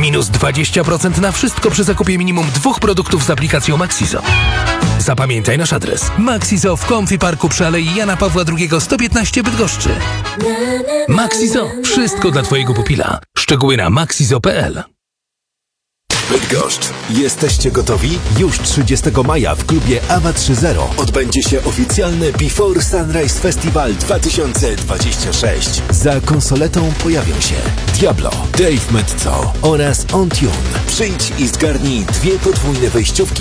Minus 20% na wszystko przy zakupie minimum 2 produktów z aplikacją Maxizo. Zapamiętaj nasz adres. Maxizo w Comfy Parku przy Alei Jana Pawła II 115 Bydgoszczy. Maxizo. Wszystko dla Twojego pupila. Szczegóły na maxizo.pl. Bydgoszcz. Jesteście gotowi? Już 30 maja w klubie AWA 3.0 odbędzie się oficjalny Before Sunrise Festival 2026. Za konsoletą pojawią się Diablo, Dave Metzo oraz On Tune. Przyjdź i zgarnij 2 podwójne wejściówki